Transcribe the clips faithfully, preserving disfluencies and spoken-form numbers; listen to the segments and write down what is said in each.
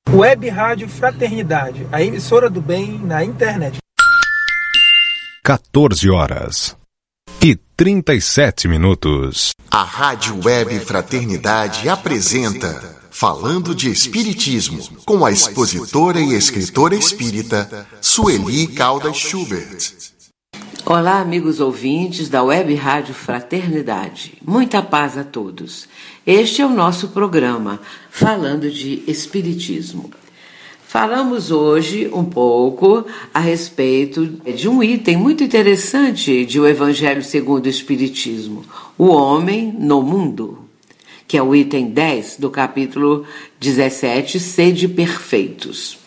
Web Rádio Fraternidade, a emissora do bem na internet. quatorze horas e trinta e sete minutos. A Rádio Web Fraternidade apresenta Falando de Espiritismo, com a expositora e escritora espírita Sueli Caldas Schubert. Olá, amigos ouvintes da Web Rádio Fraternidade. Muita paz a todos. Este é o nosso programa, Falando de Espiritismo. Falamos hoje um pouco a respeito de um item muito interessante de O Evangelho segundo o Espiritismo, o homem no mundo, que é o item dez do capítulo dezessete, Sede Perfeitos.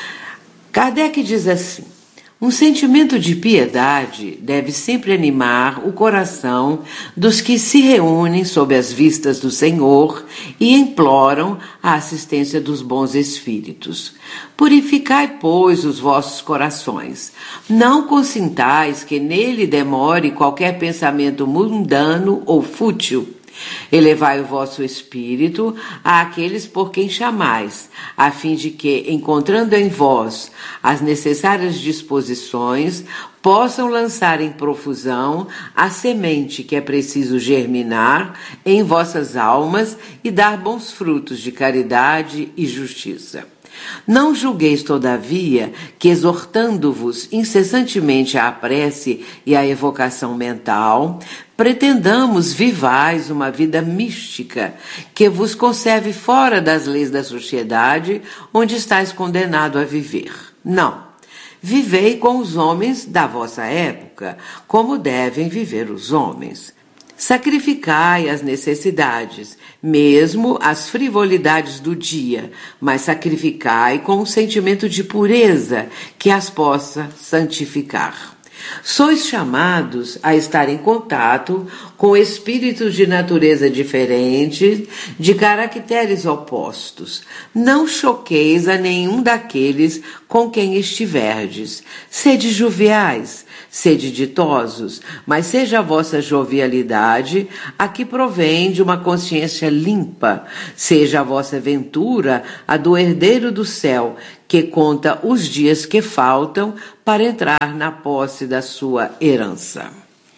Kardec diz assim: um sentimento de piedade deve sempre animar o coração dos que se reúnem sob as vistas do Senhor e imploram a assistência dos bons espíritos. Purificai, pois, os vossos corações. Não consintais que nele demore qualquer pensamento mundano ou fútil. Elevai o vosso espírito àqueles por quem chamais, a fim de que, encontrando em vós as necessárias disposições, possam lançar em profusão a semente que é preciso germinar em vossas almas e dar bons frutos de caridade e justiça. Não julgueis, todavia, que exortando-vos incessantemente à prece e à evocação mental, pretendamos vivais uma vida mística que vos conserve fora das leis da sociedade onde estáis condenado a viver. Não. Vivei com os homens da vossa época, como devem viver os homens. Sacrificai as necessidades, mesmo as frivolidades do dia, mas sacrificai com um sentimento de pureza que as possa santificar. Sois chamados a estar em contato com espíritos de natureza diferente, de caracteres opostos. Não choqueis a nenhum daqueles com quem estiverdes. Sede joviais, sede ditosos, mas seja a vossa jovialidade a que provém de uma consciência limpa. Seja a vossa ventura a do herdeiro do céu, que conta os dias que faltam para entrar na posse da sua herança.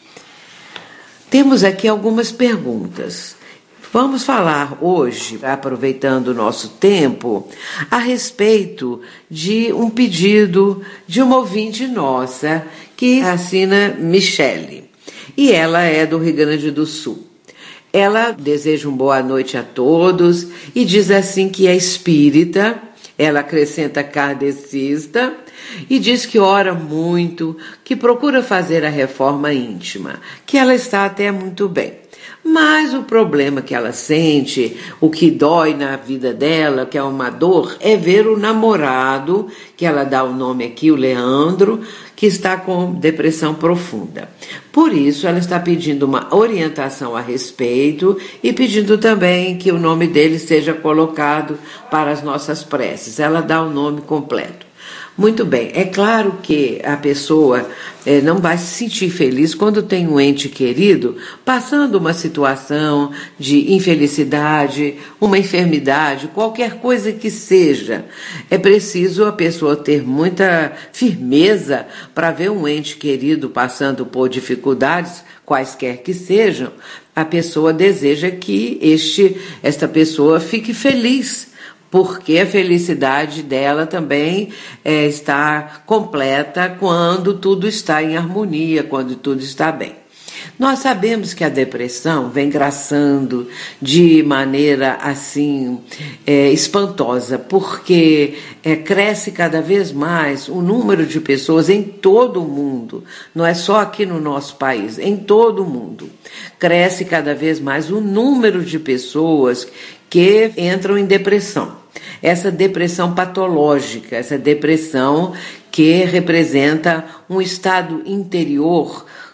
Temos aqui algumas perguntas. Vamos falar hoje, aproveitando o nosso tempo, a respeito de um pedido de uma ouvinte nossa, que assina Michele, e ela é do Rio Grande do Sul. Ela deseja uma boa noite a todos e diz assim que é espírita. Ela acrescenta kardecista e diz que ora muito, que procura fazer a reforma íntima, que ela está até muito bem. Mas o problema que ela sente, o que dói na vida dela, que é uma dor, é ver o namorado, que ela dá o nome aqui, o Leandro, que está com depressão profunda. Por isso, ela está pedindo uma orientação a respeito e pedindo também que o nome dele seja colocado para as nossas preces. Ela dá o nome completo. Muito bem, é claro que a pessoa é, não vai se sentir feliz quando tem um ente querido passando uma situação de infelicidade, uma enfermidade, qualquer coisa que seja. É preciso a pessoa ter muita firmeza para ver um ente querido passando por dificuldades, quaisquer que sejam. A pessoa deseja que este, esta pessoa fique feliz, porque a felicidade dela também é, está completa quando tudo está em harmonia, quando tudo está bem. Nós sabemos que a depressão vem graçando de maneira assim é, espantosa, porque é, cresce cada vez mais o número de pessoas em todo o mundo, não é só aqui no nosso país, em todo o mundo. Cresce cada vez mais o número de pessoas que entram em depressão. Essa depressão patológica, essa depressão que representa um estado interior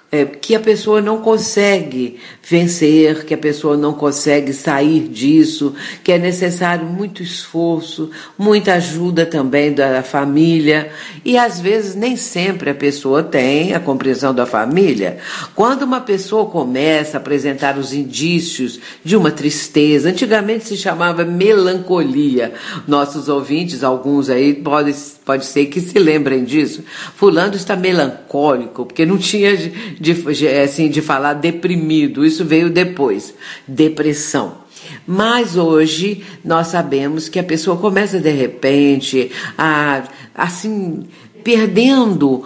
é, que a pessoa não consegue vencer, que a pessoa não consegue sair disso, que é necessário muito esforço, muita ajuda também da família, e às vezes nem sempre a pessoa tem a compreensão da família. Quando uma pessoa começa a apresentar os indícios de uma tristeza, antigamente se chamava melancolia, nossos ouvintes, alguns aí, pode, pode ser que se lembrem disso, fulano está melancólico, porque não tinha de, de, assim, de falar deprimido, isso veio depois, depressão. Mas hoje nós sabemos que a pessoa começa de repente a, assim, perdendo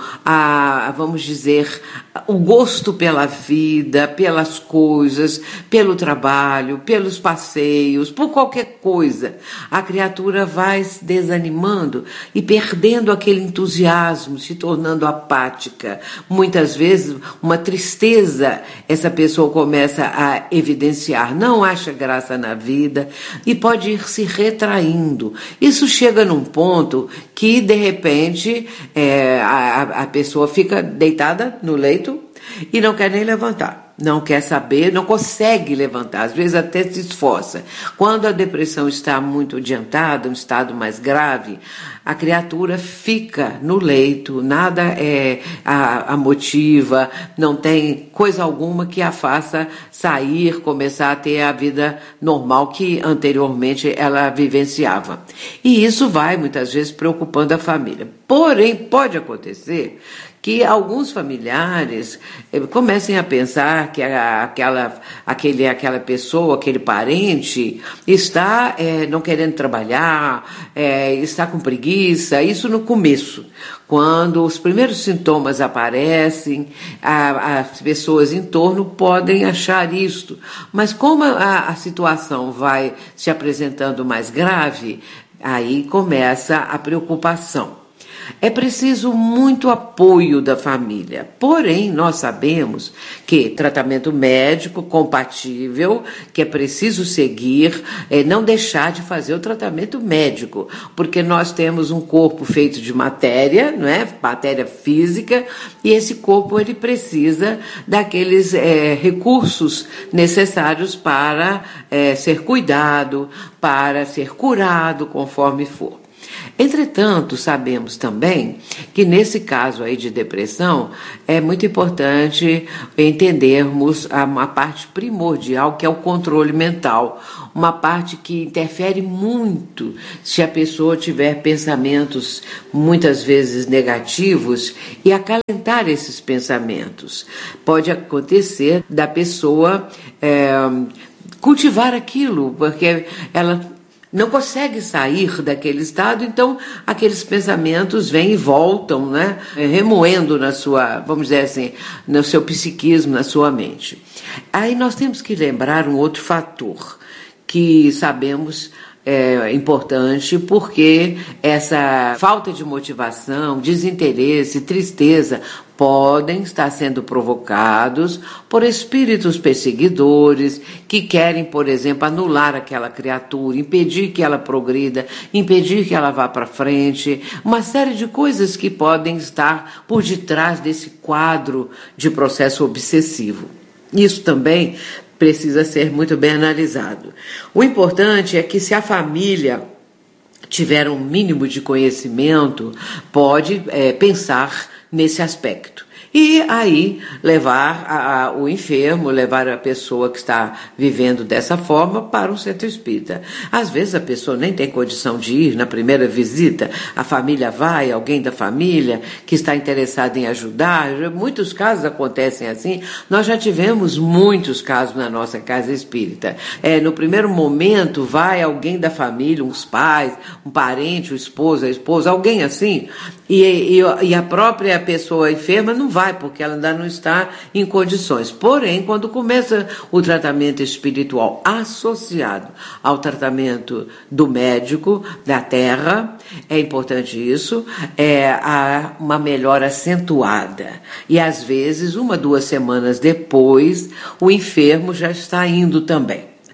a, vamos dizer, o gosto pela vida, pelas coisas, pelo trabalho, pelos passeios, por qualquer coisa. A criatura vai se desanimando e perdendo aquele entusiasmo, se tornando apática. Muitas vezes, uma tristeza, essa pessoa começa a evidenciar, não acha graça na vida e pode ir se retraindo. Isso chega num ponto que, de repente, é, a, a pessoa fica deitada no leito e não quer nem levantar, não quer saber, não consegue levantar, às vezes até se esforça. Quando a depressão está muito adiantada, um estado mais grave, a criatura fica no leito, nada é, a, a motiva, não tem coisa alguma que a faça sair, começar a ter a vida normal que anteriormente ela vivenciava. E isso vai muitas vezes preocupando a família. Porém, pode acontecer que alguns familiares comecem a pensar que aquela, aquele, aquela pessoa, aquele parente está é, não querendo trabalhar, é, está com preguiça, isso no começo. Quando os primeiros sintomas aparecem, a, as pessoas em torno podem achar isto. Mas como a, a situação vai se apresentando mais grave, aí começa a preocupação. É preciso muito apoio da família, porém nós sabemos que tratamento médico compatível, que é preciso seguir, é não deixar de fazer o tratamento médico, porque nós temos um corpo feito de matéria, não é? Matéria física, e esse corpo ele precisa daqueles é, recursos necessários para é, ser cuidado, para ser curado conforme for. Entretanto, sabemos também que nesse caso aí de depressão é muito importante entendermos uma parte primordial que é o controle mental, uma parte que interfere muito se a pessoa tiver pensamentos muitas vezes negativos e acalentar esses pensamentos. Pode acontecer da pessoa é, cultivar aquilo, porque ela não consegue sair daquele estado, então aqueles pensamentos vêm e voltam, né, remoendo na sua, vamos dizer assim, no seu psiquismo, na sua mente. Aí nós temos que lembrar um outro fator que sabemos é importante, porque essa falta de motivação, desinteresse, tristeza podem estar sendo provocados por espíritos perseguidores que querem, por exemplo, anular aquela criatura, impedir que ela progrida, impedir que ela vá para frente, uma série de coisas que podem estar por detrás desse quadro de processo obsessivo. Isso também precisa ser muito bem analisado. O importante é que se a família tiver um mínimo de conhecimento, pode é, pensar nesse aspecto. E aí levar a, a, o enfermo, levar a pessoa que está vivendo dessa forma para um centro espírita. Às vezes a pessoa nem tem condição de ir na primeira visita, a família vai, alguém da família que está interessado em ajudar. Muitos casos acontecem assim, nós já tivemos muitos casos na nossa casa espírita. É, no primeiro momento vai alguém da família, uns pais, um parente, o esposo, a esposa, alguém assim, e, e, e a própria pessoa enferma não vai, porque ela ainda não está em condições. Porém, quando começa o tratamento espiritual associado ao tratamento do médico da terra, é importante isso, é, há uma melhora acentuada. E às vezes, uma, duas semanas depois, o enfermo já está indo também.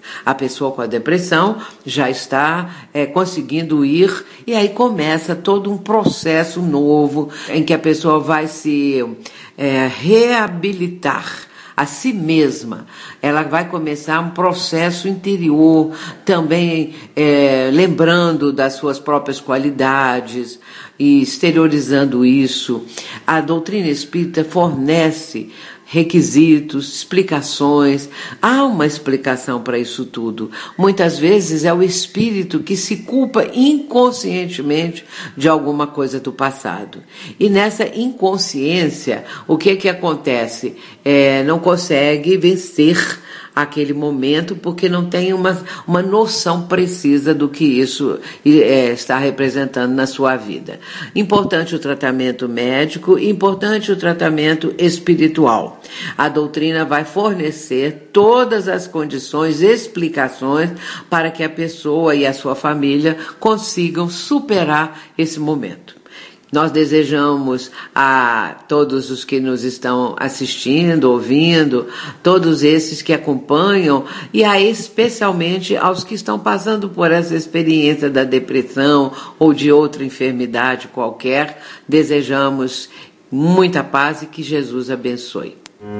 A pessoa com a depressão já está é, conseguindo ir, e aí começa todo um processo novo em que a pessoa vai se é, reabilitar a si mesma. Ela vai começar um processo interior, também é, lembrando das suas próprias qualidades e exteriorizando isso. A doutrina espírita fornece requisitos, explicações. Há uma explicação para isso tudo. Muitas vezes é o espírito que se culpa inconscientemente de alguma coisa do passado. E nessa inconsciência, o que que acontece? É, não consegue vencer aquele momento porque não tem uma, uma noção precisa do que isso é, está representando na sua vida. Importante o tratamento médico, importante o tratamento espiritual. A doutrina vai fornecer todas as condições, explicações para que a pessoa e a sua família consigam superar esse momento. Nós desejamos a todos os que nos estão assistindo, ouvindo, todos esses que acompanham, e a especialmente aos que estão passando por essa experiência da depressão ou de outra enfermidade qualquer, desejamos muita paz e que Jesus abençoe.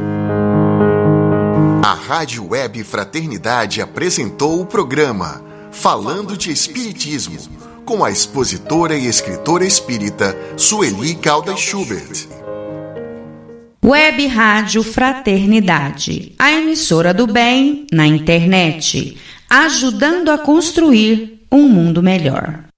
A Rádio Web Fraternidade apresentou o programa Falando de Espiritismo, com a expositora e escritora espírita Sueli Caldas Schubert. Web Rádio Fraternidade, a emissora do bem na internet, ajudando a construir um mundo melhor.